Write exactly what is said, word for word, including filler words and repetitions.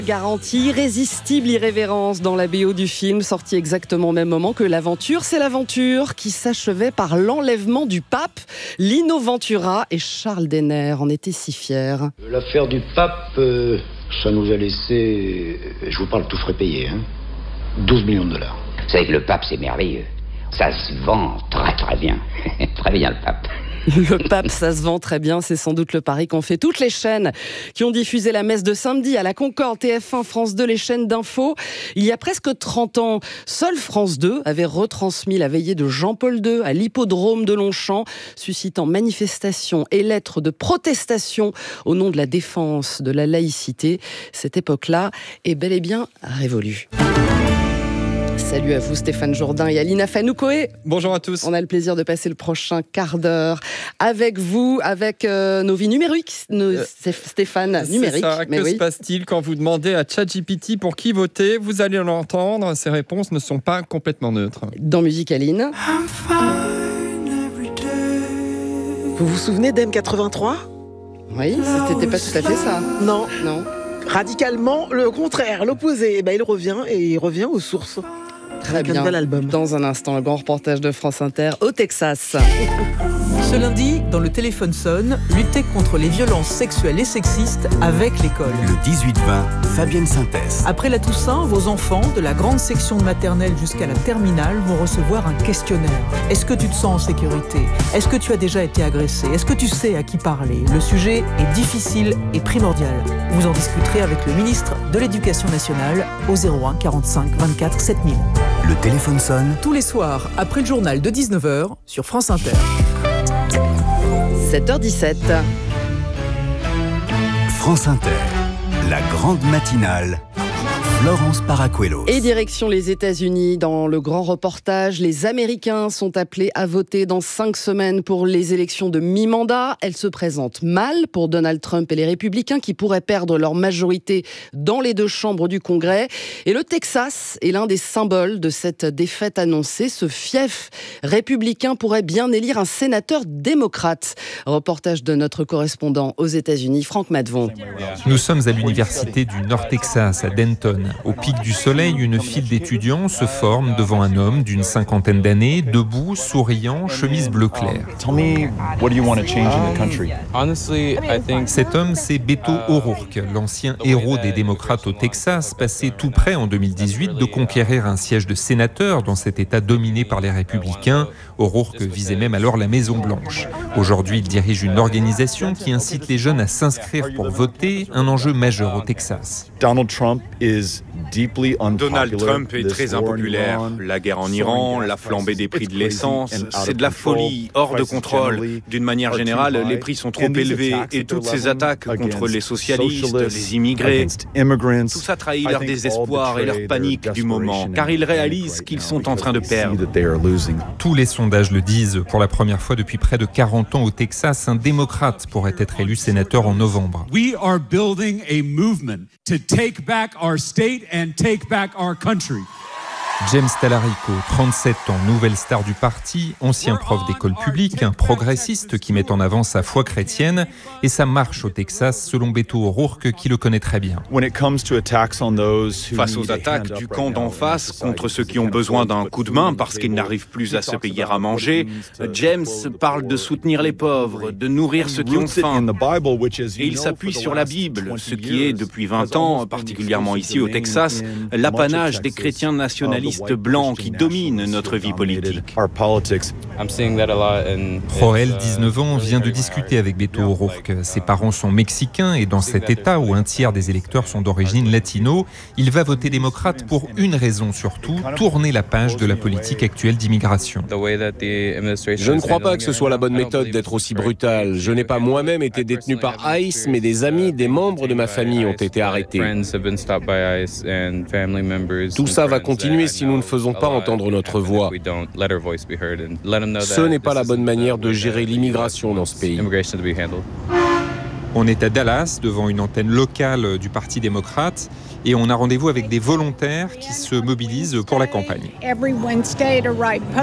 Garantie, irrésistible irrévérence dans la B O du film, sorti exactement au même moment que l'aventure. C'est l'aventure qui s'achevait par l'enlèvement du pape. Lino Ventura et Charles Denner en étaient si fiers. L'affaire du pape, euh, ça nous a laissé, je vous parle tout frais payé, hein, douze millions de dollars. Vous savez que le pape, c'est merveilleux. Ça se vend très très bien. Très bien le pape. Le pape, ça se vend très bien, c'est sans doute le pari qu'ont fait toutes les chaînes qui ont diffusé la messe de samedi à la Concorde, T F un, France deux, les chaînes d'info. Il y a presque trente ans, seule France deux avait retransmis la veillée de Jean-Paul deux à l'hippodrome de Longchamp, suscitant manifestations et lettres de protestation au nom de la défense de la laïcité. Cette époque-là est bel et bien révolue. Salut à vous Stéphane Jourdain et Alina Fanoukoé. Bonjour à tous. On a le plaisir de passer le prochain quart d'heure avec vous, avec euh, nos vies numériques, nos, euh, Stéphane, numérique. C'est ça, mais que oui. se passe-t-il quand vous demandez à ChatGPT pour qui voter? Vous allez l'entendre, ces réponses ne sont pas complètement neutres. Dans Musique Aline. Vous vous souvenez d'M quatre-vingt-trois? Oui, c'était pas tout à fait ça. Non. Non. Radicalement le contraire, l'opposé. Eh ben, il revient et il revient aux sources. Très Avec bien. un nouvel album. Dans un instant, le grand reportage de France Inter au Texas. Ce lundi, dans Le Téléphone sonne, lutter contre les violences sexuelles et sexistes avec l'école. Le dix-huit vingt, Fabienne Synthèse. Après la Toussaint, vos enfants, de la grande section de maternelle jusqu'à la terminale, vont recevoir un questionnaire. Est-ce que tu te sens en sécurité? Est-ce que tu as déjà été agressé? Est-ce que tu sais à qui parler? Le sujet est difficile et primordial. Vous en discuterez avec le ministre de l'Éducation nationale au zéro un quarante-cinq vingt-quatre sept mille. Le Téléphone sonne. Tous les soirs, après le journal de dix-neuf heures, sur France Inter. sept heures dix-sept. France Inter, la grande matinale. Florence Paracuelos. Et direction les États-Unis, dans le grand reportage, les Américains sont appelés à voter dans cinq semaines pour les élections de mi-mandat. Elles se présentent mal pour Donald Trump et les Républicains qui pourraient perdre leur majorité dans les deux chambres du Congrès. Et le Texas est l'un des symboles de cette défaite annoncée. Ce fief républicain pourrait bien élire un sénateur démocrate. Reportage de notre correspondant aux États-Unis, Franck Madvon. Nous sommes à l'université du Nord-Texas, à Denton. Au pic du soleil, une file d'étudiants se forme devant un homme d'une cinquantaine d'années, debout, souriant, chemise bleu clair. Cet homme, c'est Beto O'Rourke, l'ancien héros des démocrates au Texas, passé tout près en deux mille dix-huit de conquérir un siège de sénateur dans cet État dominé par les républicains. O'Rourke visait même alors la Maison-Blanche. Aujourd'hui, il dirige une organisation qui incite les jeunes à s'inscrire pour voter, un enjeu majeur au Texas. Donald Trump est très impopulaire. La guerre en Iran, la flambée des prix de l'essence, c'est de la folie, hors de contrôle. D'une manière générale, les prix sont trop élevés et toutes ces attaques contre les socialistes, les immigrés, tout ça trahit leur désespoir et leur panique du moment, car ils réalisent qu'ils sont en train de perdre. Tous les sondages le disent. Pour la première fois depuis près de quarante ans au Texas, un démocrate pourrait être élu sénateur en novembre. We are building a movement to take back our state and take back our country. James Talarico, trente-sept ans, nouvelle star du parti, ancien prof d'école publique, un progressiste qui met en avant sa foi chrétienne et sa marche au Texas, selon Beto O'Rourke, qui le connaît très bien. Face aux attaques du camp d'en face contre ceux qui ont besoin d'un coup de main parce qu'ils n'arrivent plus à se payer à manger, James parle de soutenir les pauvres, de nourrir ceux qui ont faim. Et il s'appuie sur la Bible, ce qui est, depuis vingt ans, particulièrement ici au Texas, l'apanage des chrétiens nationalistes blancs qui dominent notre vie politique. Joël, dix-neuf ans, vient de discuter avec Beto O'Rourke. Ses parents sont mexicains et dans cet État où un tiers des électeurs sont d'origine latino, il va voter démocrate pour une raison surtout, tourner la page de la politique actuelle d'immigration. Je ne crois pas que ce soit la bonne méthode d'être aussi brutal. Je n'ai pas moi-même été détenu par ICE, mais des amis, des membres de ma famille ont été arrêtés. Tout ça va continuer si nous ne faisons pas entendre notre voix. Ce n'est pas la bonne manière de gérer l'immigration dans ce pays. On est à Dallas, devant une antenne locale du Parti démocrate, et on a rendez-vous avec des volontaires qui se mobilisent pour la campagne.